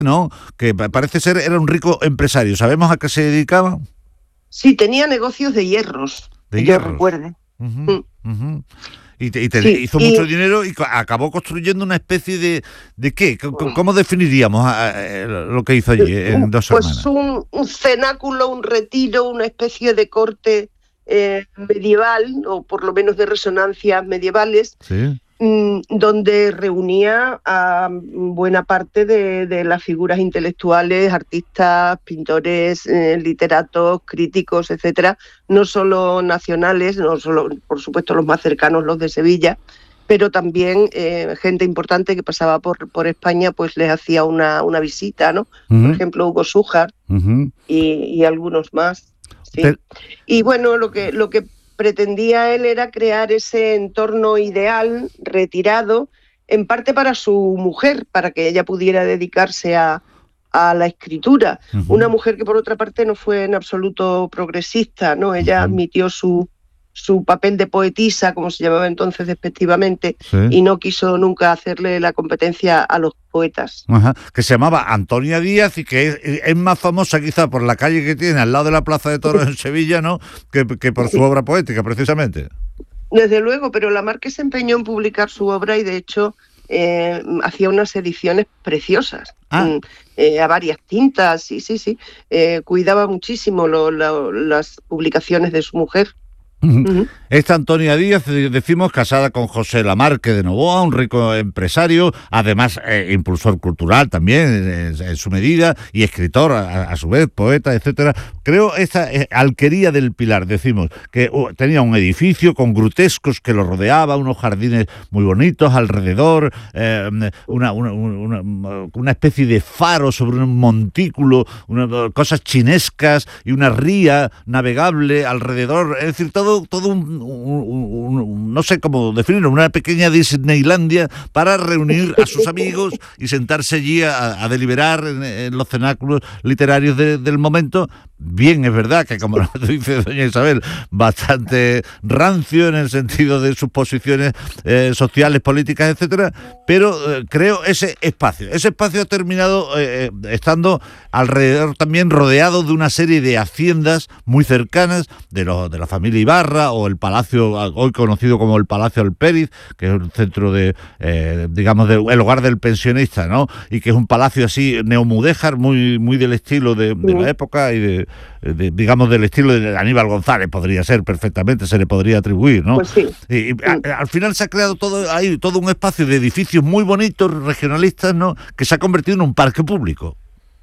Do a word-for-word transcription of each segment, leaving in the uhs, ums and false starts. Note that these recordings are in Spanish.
¿no? Que parece ser era un rico empresario. ¿Sabemos a qué se dedicaba? Sí, tenía negocios de hierros, De que hierros. yo recuerde. Uh-huh, uh-huh. Y, te, y te Sí, hizo y, mucho dinero y acabó construyendo una especie de... ¿De qué? ¿Cómo, cómo definiríamos a, a, lo que hizo allí en Dos pues Hermanas? Un, un cenáculo, un retiro, una especie de corte eh, medieval, o por lo menos de resonancias medievales, ¿Sí? mmm, donde reunía a buena parte de, de las figuras intelectuales, artistas, pintores, eh, literatos, críticos, etcétera, no solo nacionales, no solo, por supuesto, los más cercanos, los de Sevilla, pero también eh, gente importante que pasaba por, por España, pues les hacía una, una visita, ¿no? Uh-huh. Por ejemplo, Hugo Sújar uh-huh. y, y algunos más. ¿Sí? Pero... Y bueno, lo que, lo que pretendía él era crear ese entorno ideal, retirado, en parte para su mujer, para que ella pudiera dedicarse a, a la escritura. Uh-huh. Una mujer que, por otra parte, no fue en absoluto progresista, ¿no? Ella uh-huh. admitió su... su papel de poetisa, como se llamaba entonces despectivamente, sí. y no quiso nunca hacerle la competencia a los poetas. Ajá. Que se llamaba Antonia Díaz y que es, es más famosa quizá por la calle que tiene al lado de la Plaza de Toros en Sevilla, ¿no? que, que por sí. su obra poética, precisamente. Desde luego, pero Lamarque se empeñó en publicar su obra y de hecho eh, hacía unas ediciones preciosas. Ah. Eh, a varias tintas, sí, sí, sí. Eh, cuidaba muchísimo lo, lo, las publicaciones de su mujer. Uh-huh. Esta Antonia Díaz, decimos, casada con José Lamarque de Novoa, un rico empresario, además eh, impulsor cultural también en, en su medida, y escritor a, a su vez, poeta, etcétera. Creo esta eh, Alquería del Pilar, decimos, que uh, tenía un edificio con grutescos que lo rodeaba, unos jardines muy bonitos alrededor, eh, una, una, una, una especie de faro sobre un montículo, una, cosas chinescas y una ría navegable alrededor, es decir, todo todo un, un, un, un, no sé cómo definirlo, una pequeña Disneylandia para reunir a sus amigos y sentarse allí a, a deliberar en, en los cenáculos literarios de, del momento. Bien, es verdad que, como dice doña Isabel, bastante rancio en el sentido de sus posiciones eh, sociales, políticas, etcétera, pero eh, creo ese espacio, ese espacio ha terminado eh, estando alrededor también rodeado de una serie de haciendas muy cercanas de, lo, de la familia Ibarra o el palacio, hoy conocido como el Palacio Alpériz, que es un centro de, eh, digamos, de, el hogar del pensionista, ¿no? Y que es un palacio así neomudéjar, muy, muy del estilo de, de la época y de, de, digamos, del estilo de Aníbal González, podría ser perfectamente, se le podría atribuir, ¿no? Pues sí. Y, y a, al final se ha creado todo ahí todo un espacio de edificios muy bonitos, regionalistas, ¿no? Que se ha convertido en un parque público.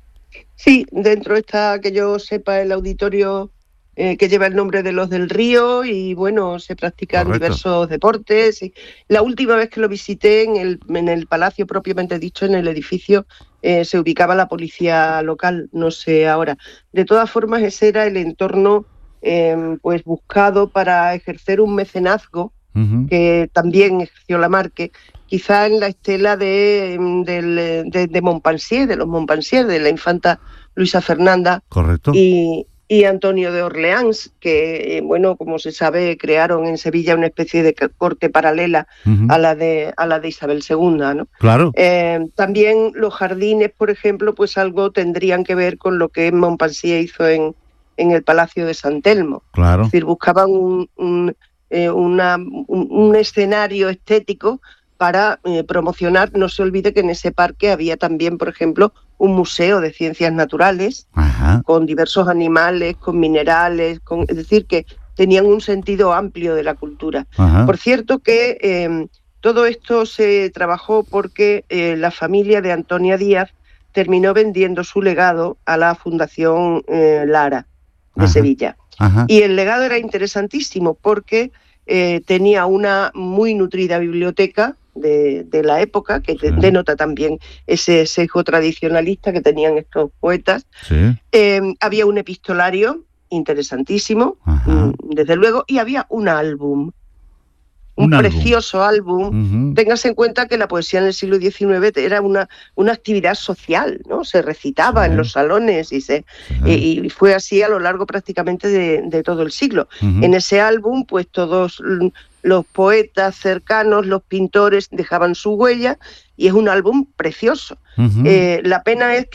Sí, dentro está, que yo sepa, el auditorio eh, que lleva el nombre de los del Río y, bueno, se practican Correcto. diversos deportes. Y la última vez que lo visité en el, en el palacio propiamente dicho, en el edificio, eh, se ubicaba la policía local, no sé ahora. De todas formas, ese era el entorno eh, pues buscado para ejercer un mecenazgo, uh-huh. que también ejerció Lamarque, quizá en la estela de, de, de, de Montpensier, de los Montpensier, de la infanta Luisa Fernanda. Correcto. Y, y Antonio de Orleans, que, bueno, como se sabe, crearon en Sevilla una especie de corte paralela uh-huh. a la de a la de Isabel segunda, ¿no? Claro. Eh, también los jardines, por ejemplo, pues algo tendrían que ver con lo que Montpensier hizo en, en el Palacio de San Telmo. Claro. Es decir, buscaban un, un, eh, una, un, un escenario estético para eh, promocionar. No se olvide que en ese parque había también, por ejemplo, un museo de ciencias naturales, Ajá. con diversos animales, con minerales, con, es decir, que tenían un sentido amplio de la cultura. Ajá. Por cierto que eh, todo esto se trabajó porque eh, la familia de Antonia Díaz terminó vendiendo su legado a la Fundación eh, Lara de Ajá. Sevilla. Ajá. Y el legado era interesantísimo porque eh, tenía una muy nutrida biblioteca De, de la época, que sí. denota también ese sesgo tradicionalista que tenían estos poetas. Sí. Eh, había un epistolario interesantísimo, Ajá. desde luego, y había un álbum, un, un precioso álbum. álbum. Uh-huh. Téngase en cuenta que la poesía en el siglo diecinueve era una, una actividad social, ¿no? Se recitaba sí. en los salones y, se, sí. y, y fue así a lo largo prácticamente de, de todo el siglo. Uh-huh. En ese álbum, pues todos los poetas cercanos, los pintores dejaban su huella y es un álbum precioso. Uh-huh. Eh, la pena es